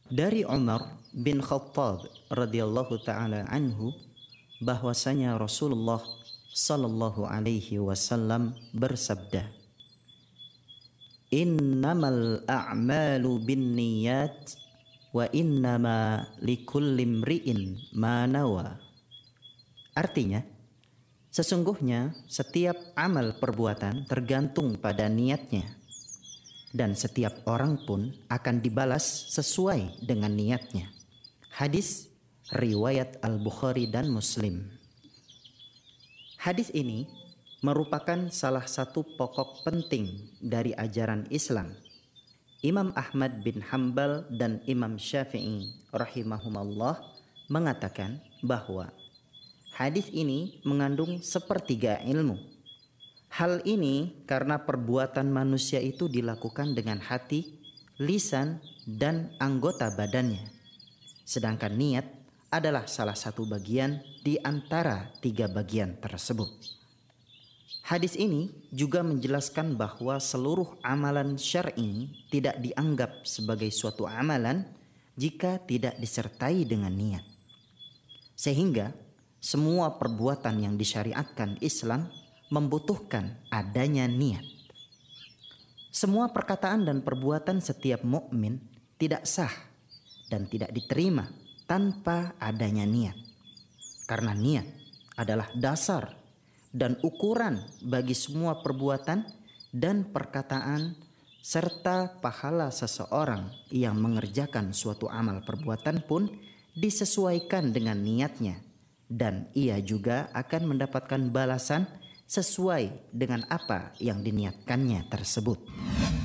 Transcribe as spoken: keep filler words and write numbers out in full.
Dari Umar bin Khattab radhiyallahu taala anhu bahwasanya Rasulullah sallallahu alaihi wasallam bersabda, "Innamal a'malu binniyat wa innama likulli imri'in ma nawa." Artinya, sesungguhnya setiap amal perbuatan tergantung pada niatnya, dan setiap orang pun akan dibalas sesuai dengan niatnya. Hadis riwayat Al-Bukhari dan Muslim. Hadis ini merupakan salah satu pokok penting dari ajaran Islam. Imam Ahmad bin Hanbal dan Imam Syafi'i rahimahumallah mengatakan bahwa hadis ini mengandung sepertiga ilmu. Hal ini karena perbuatan manusia itu dilakukan dengan hati, lisan, dan anggota badannya. Sedangkan niat adalah salah satu bagian di antara tiga bagian tersebut. Hadis ini juga menjelaskan bahwa seluruh amalan syar'i tidak dianggap sebagai suatu amalan jika tidak disertai dengan niat. Sehingga semua perbuatan yang disyariatkan Islam membutuhkan adanya niat. Semua perkataan dan perbuatan setiap mukmin tidak sah dan tidak diterima tanpa adanya niat. Karena niat adalah dasar dan ukuran bagi semua perbuatan dan perkataan serta pahala seseorang yang mengerjakan suatu amal perbuatan pun disesuaikan dengan niatnya, dan ia juga akan mendapatkan balasan sesuai dengan apa yang diniatkannya tersebut.